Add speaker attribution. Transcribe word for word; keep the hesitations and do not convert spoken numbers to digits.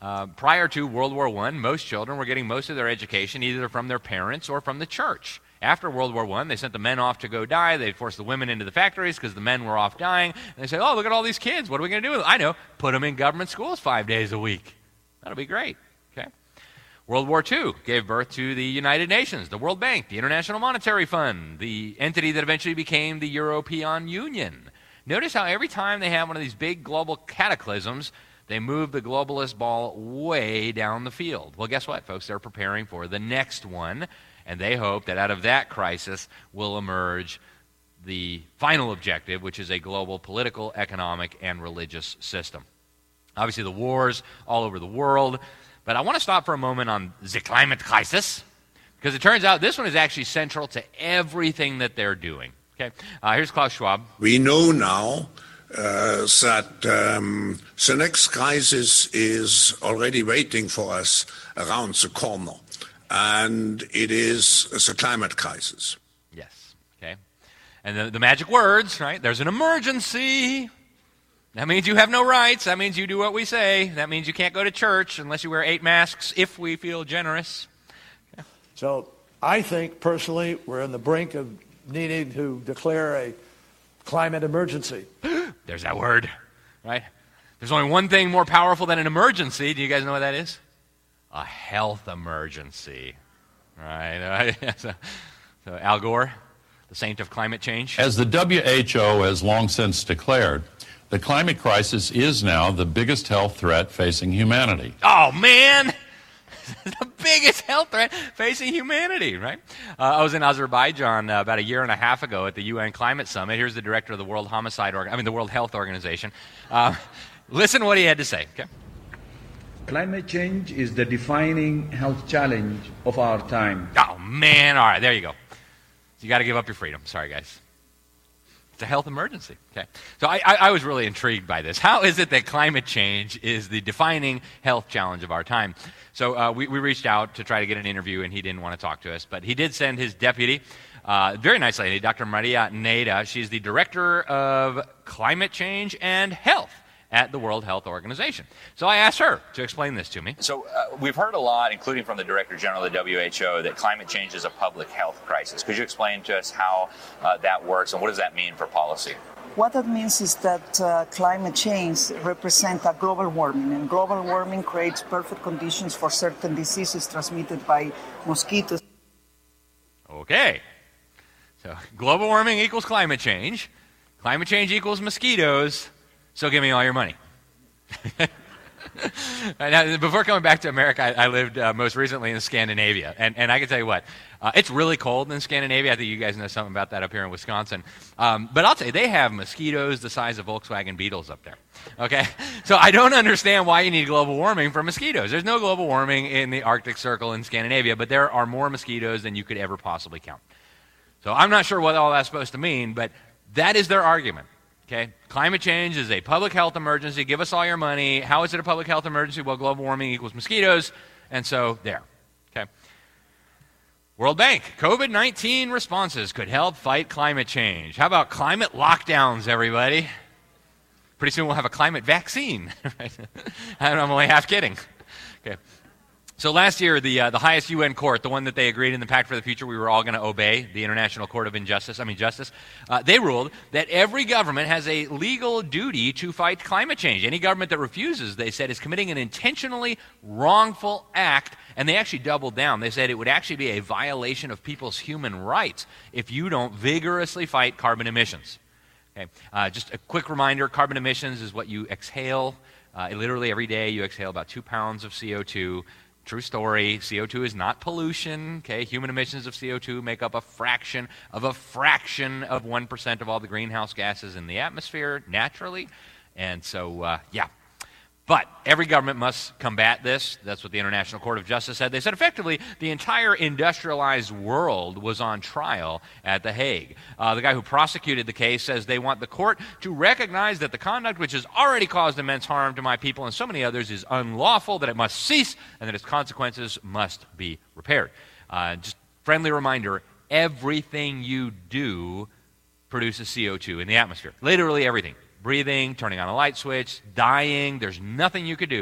Speaker 1: Uh, prior to World War One, most children were getting most of their education either from their parents or from the church. After World War One, they sent the men off to go die. They forced the women into the factories because the men were off dying. And they said, oh, look at all these kids. What are we going to do with them? I know. Put them in government schools five days a week. That'll be great. Okay. World War Two gave birth to the United Nations, the World Bank, the International Monetary Fund, the entity that eventually became the European Union. Notice how every time they have one of these big global cataclysms, they move the globalist ball way down the field. Well, guess what, folks? They're preparing for the next one, and they hope that out of that crisis will emerge the final objective, which is a global political, economic, and religious system. Obviously, the wars all over the world, but I want to stop for a moment on the climate crisis, because it turns out this one is actually central to everything that they're doing. Okay, uh, here's Klaus Schwab.
Speaker 2: We know now uh, that um, the next crisis is already waiting for us around the corner, and it is the climate crisis.
Speaker 1: Yes, okay. And the, the magic words, right? There's an emergency. That means you have no rights. That means you do what we say. That means you can't go to church unless you wear eight masks if we feel generous. Okay.
Speaker 3: So I think, personally, we're on the brink of needing to declare a climate emergency.
Speaker 1: There's that word, right? There's only one thing more powerful than an emergency. Do you guys know what that is? A health emergency, right? so, so Al Gore, the saint of climate change.
Speaker 4: As the W H O has long since declared, the climate crisis is now the biggest health threat facing humanity.
Speaker 1: Oh, man! The biggest health threat facing humanity, right? Uh, I was in Azerbaijan uh, about a year and a half ago at the U N Climate Summit. Here's the director of the World Homicide, Org- I mean the World Health Organization. Uh, listen to what he had to say. Okay.
Speaker 5: Climate change is the defining health challenge of our time.
Speaker 1: Oh man! All right, there you go. You got to give up your freedom. Sorry, guys. It's a health emergency. Okay. So I, I, I was really intrigued by this. How is it that climate change is the defining health challenge of our time? So uh, we, we reached out to try to get an interview, and he didn't want to talk to us. But he did send his deputy, uh, very nice lady, Doctor Maria Neda. She's the Director of Climate Change and Health at the World Health Organization. So I asked her to explain this to me.
Speaker 6: So uh, we've heard a lot, including from the Director General of the W H O, that climate change is a public health crisis. Could you explain to us how uh, that works, and what does that mean for policy?
Speaker 7: What that means is that uh, climate change represents a global warming, and global warming creates perfect conditions for certain diseases transmitted by mosquitoes.
Speaker 1: Okay. So global warming equals climate change. Climate change equals mosquitoes. So give me all your money. Now, before coming back to America, I, I lived uh, most recently in Scandinavia. And, and I can tell you what, uh, it's really cold in Scandinavia. I think you guys know something about that up here in Wisconsin. Um, but I'll tell you, they have mosquitoes the size of Volkswagen Beetles up there. Okay? So I don't understand why you need global warming for mosquitoes. There's no global warming in the Arctic Circle in Scandinavia, but there are more mosquitoes than you could ever possibly count. So I'm not sure what all that's supposed to mean, but that is their argument. Okay, climate change is a public health emergency. Give us all your money. How is it a public health emergency? Well, global warming equals mosquitoes, and so there. Okay. World Bank, COVID nineteen responses could help fight climate change. How about climate lockdowns, everybody? Pretty soon we'll have a climate vaccine. I'm only half kidding. Okay. So last year, the uh, the highest U N court, the one that they agreed in the Pact for the Future we were all going to obey, the International Court of Injustice, I mean Justice, uh, they ruled that every government has a legal duty to fight climate change. Any government that refuses, they said, is committing an intentionally wrongful act, and they actually doubled down. They said it would actually be a violation of people's human rights if you don't vigorously fight carbon emissions. Okay. Uh, just a quick reminder, carbon emissions is what you exhale. Uh, literally every day you exhale about two pounds of C O two. True story, C O two is not pollution, okay? Human emissions of C O two make up a fraction of a fraction of one percent of all the greenhouse gases in the atmosphere naturally. And so, uh, yeah. But every government must combat this. That's what the International Court of Justice said. They said effectively the entire industrialized world was on trial at The Hague. Uh, the guy who prosecuted the case says they want the court to recognize that the conduct which has already caused immense harm to my people and so many others is unlawful, that it must cease, and that its consequences must be repaired. Uh, just friendly reminder, everything you do produces C O two in the atmosphere. Literally everything. Breathing, turning on a light switch, dying. There's nothing you could do